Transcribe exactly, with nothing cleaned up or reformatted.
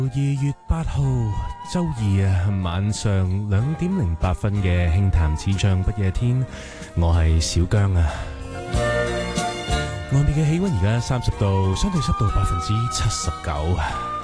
二月八號周二啊，晚上兩點零八分嘅輕談此唱不夜天，我係小姜啊。外面嘅氣溫而家三十度，相對濕度百分之七十九。